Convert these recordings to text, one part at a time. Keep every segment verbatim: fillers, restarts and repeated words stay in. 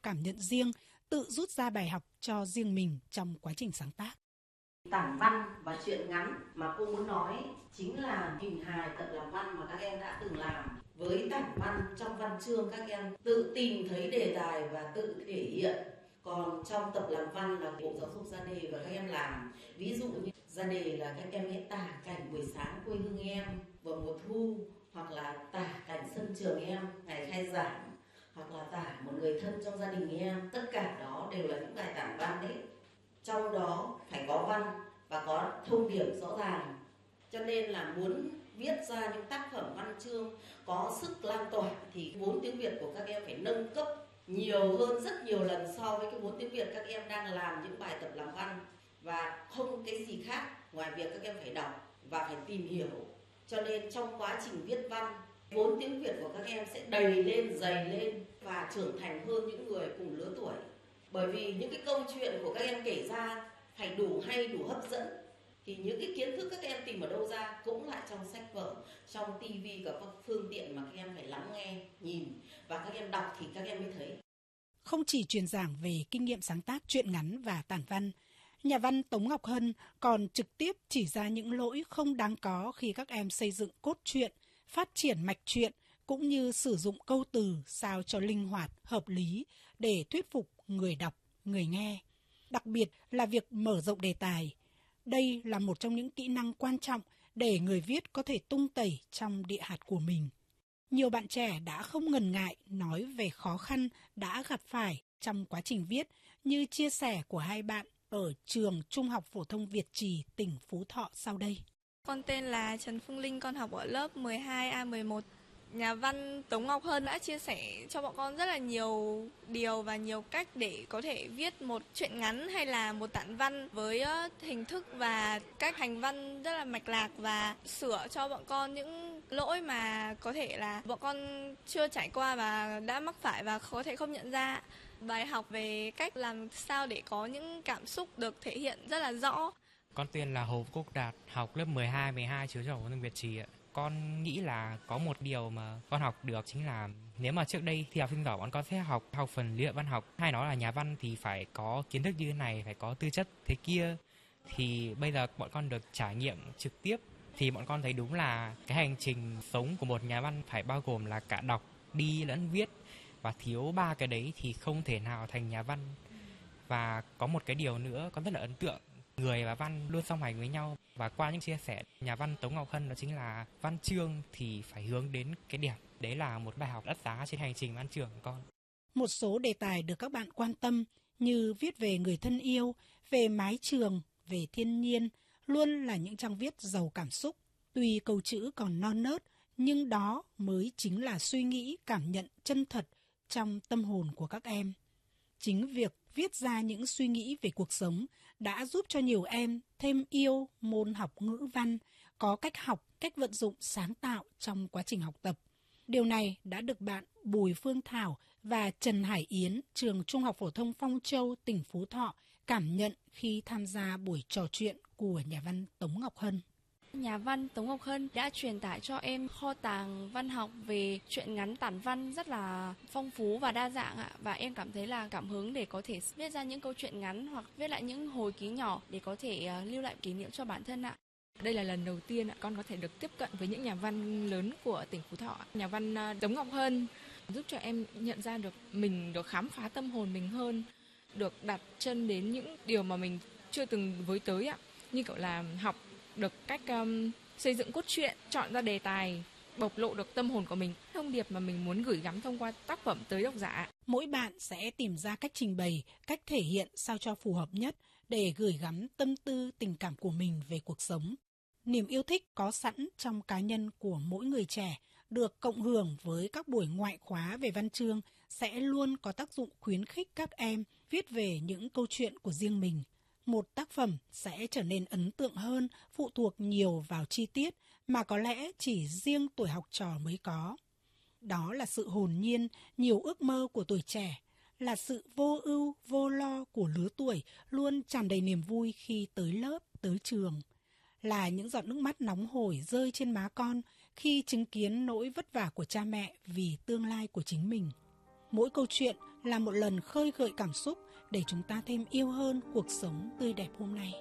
cảm nhận riêng, tự rút ra bài học cho riêng mình trong quá trình sáng tác. Tản văn và truyện ngắn mà cô muốn nói chính là hình hài tập làm văn mà các em đã từng làm. Với tản văn trong văn chương các em tự tìm thấy đề tài và tự thể hiện. Còn trong tập làm văn là Bộ Giáo dục ra đề và các em làm. Ví dụ như ra đề là các em hãy tả cảnh buổi sáng quê hương em vào mùa thu, hoặc là tả cảnh sân trường em ngày khai giảng, hoặc là tả một người thân trong gia đình em. Tất cả đó đều là những bài tản văn đấy. Trong đó phải có văn và có thông điệp rõ ràng. Cho nên là muốn viết ra những tác phẩm văn chương có sức lan tỏa thì vốn tiếng Việt của các em phải nâng cấp nhiều hơn rất nhiều lần so với cái vốn tiếng Việt các em đang làm những bài tập làm văn. Và không cái gì khác ngoài việc các em phải đọc và phải tìm hiểu. Cho nên trong quá trình viết văn, vốn tiếng Việt của các em sẽ đầy lên, dày lên và trưởng thành hơn những người cùng lứa tuổi. Bởi vì những cái câu chuyện của các em kể ra phải đủ hay, đủ hấp dẫn. Thì những cái kiến thức các em tìm ở đâu ra cũng lại trong sách vở, trong tivi và các phương tiện mà các em phải lắng nghe, nhìn và các em đọc thì các em mới thấy. Không chỉ truyền giảng về kinh nghiệm sáng tác truyện ngắn và tản văn, nhà văn Tống Ngọc Hân còn trực tiếp chỉ ra những lỗi không đáng có khi các em xây dựng cốt truyện, phát triển mạch truyện cũng như sử dụng câu từ sao cho linh hoạt, hợp lý để thuyết phục người đọc, người nghe. Đặc biệt là việc mở rộng đề tài. Đây là một trong những kỹ năng quan trọng để người viết có thể tung tẩy trong địa hạt của mình. Nhiều bạn trẻ đã không ngần ngại nói về khó khăn đã gặp phải trong quá trình viết, như chia sẻ của hai bạn ở trường Trung học phổ thông Việt Trì, tỉnh Phú Thọ sau đây. Con tên là Trần Phương Linh, con học ở lớp mười hai A mười một. Nhà văn Tống Ngọc Hân đã chia sẻ cho bọn con rất là nhiều điều và nhiều cách để có thể viết một truyện ngắn hay là một tản văn với hình thức và cách hành văn rất là mạch lạc, và sửa cho bọn con những lỗi mà có thể là bọn con chưa trải qua và đã mắc phải và có thể không nhận ra. Bài học về cách làm sao để có những cảm xúc được thể hiện rất là rõ. Con tên là Hồ Quốc Đạt, học lớp mười hai, mười hai trường Trung học phổ thông Việt Trì ạ. Con nghĩ là có một điều mà con học được chính là nếu mà trước đây thì học sinh giỏi bọn con sẽ học học phần lý luận văn học, hay nói là nhà văn thì phải có kiến thức như thế này, phải có tư chất thế kia, thì bây giờ bọn con được trải nghiệm trực tiếp thì bọn con thấy đúng là cái hành trình sống của một nhà văn phải bao gồm là cả đọc, đi lẫn viết, và thiếu ba cái đấy thì không thể nào thành nhà văn. Và có một cái điều nữa con rất là ấn tượng, người và văn luôn song hành với nhau. Và qua những chia sẻ nhà văn Tống Ngọc Hân, đó chính là văn chương thì phải hướng đến cái đẹp. Đấy là một bài học đắt giá trên hành trình văn chương của con. Một số đề tài được các bạn quan tâm như viết về người thân yêu, về mái trường, về thiên nhiên, luôn là những trang viết giàu cảm xúc. Tuy câu chữ còn non nớt, nhưng đó mới chính là suy nghĩ, cảm nhận chân thật trong tâm hồn của các em. Chính việc viết ra những suy nghĩ về cuộc sống đã giúp cho nhiều em thêm yêu môn học ngữ văn, có cách học, cách vận dụng sáng tạo trong quá trình học tập. Điều này đã được bạn Bùi Phương Thảo và Trần Hải Yến, trường Trung học phổ thông Phong Châu, tỉnh Phú Thọ cảm nhận khi tham gia buổi trò chuyện của nhà văn Tống Ngọc Hân. Nhà văn Tống Ngọc Hân đã truyền tải cho em kho tàng văn học về truyện ngắn tản văn rất là phong phú và đa dạng ạ. Và em cảm thấy là cảm hứng để có thể viết ra những câu chuyện ngắn hoặc viết lại những hồi ký nhỏ để có thể uh, lưu lại kỷ niệm cho bản thân ạ. Đây là lần đầu tiên con có thể được tiếp cận với những nhà văn lớn của tỉnh Phú Thọ. Nhà văn Tống Ngọc Hân giúp cho em nhận ra được mình, được khám phá tâm hồn mình hơn, được đặt chân đến những điều mà mình chưa từng với tới ạ. Như kiểu là học được cách um, xây dựng cốt truyện, chọn ra đề tài, bộc lộ được tâm hồn của mình, thông điệp mà mình muốn gửi gắm thông qua tác phẩm tới độc giả. Mỗi bạn sẽ tìm ra cách trình bày, cách thể hiện sao cho phù hợp nhất để gửi gắm tâm tư, tình cảm của mình về cuộc sống. Niềm yêu thích có sẵn trong cá nhân của mỗi người trẻ được cộng hưởng với các buổi ngoại khóa về văn chương sẽ luôn có tác dụng khuyến khích các em viết về những câu chuyện của riêng mình. Một tác phẩm sẽ trở nên ấn tượng hơn phụ thuộc nhiều vào chi tiết mà có lẽ chỉ riêng tuổi học trò mới có. Đó là sự hồn nhiên, nhiều ước mơ của tuổi trẻ, là sự vô ưu, vô lo của lứa tuổi luôn tràn đầy niềm vui khi tới lớp, tới trường. Là những giọt nước mắt nóng hổi rơi trên má con khi chứng kiến nỗi vất vả của cha mẹ vì tương lai của chính mình. Mỗi câu chuyện là một lần khơi gợi cảm xúc để chúng ta thêm yêu hơn cuộc sống tươi đẹp hôm nay.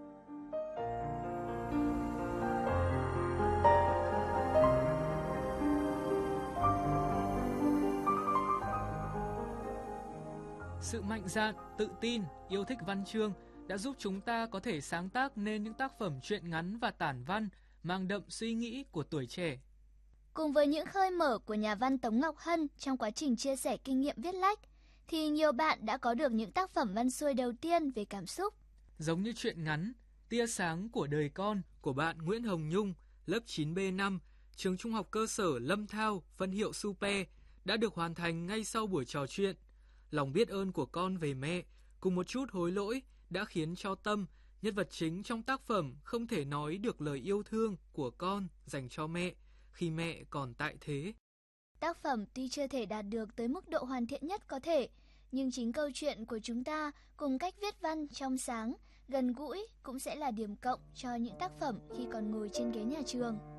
Sự mạnh dạn, tự tin, yêu thích văn chương đã giúp chúng ta có thể sáng tác nên những tác phẩm truyện ngắn và tản văn mang đậm suy nghĩ của tuổi trẻ. Cùng với những khơi mở của nhà văn Tống Ngọc Hân trong quá trình chia sẻ kinh nghiệm viết lách, thì nhiều bạn đã có được những tác phẩm văn xuôi đầu tiên về cảm xúc. Giống như truyện ngắn Tia sáng của đời con của bạn Nguyễn Hồng Nhung, lớp chín B năm, trường trung học cơ sở Lâm Thao, phân hiệu Supe, đã được hoàn thành ngay sau buổi trò chuyện. Lòng biết ơn của con về mẹ, cùng một chút hối lỗi đã khiến cho Tâm, nhân vật chính trong tác phẩm, không thể nói được lời yêu thương của con dành cho mẹ khi mẹ còn tại thế. Tác phẩm tuy chưa thể đạt được tới mức độ hoàn thiện nhất có thể, nhưng chính câu chuyện của chúng ta cùng cách viết văn trong sáng, gần gũi cũng sẽ là điểm cộng cho những tác phẩm khi còn ngồi trên ghế nhà trường.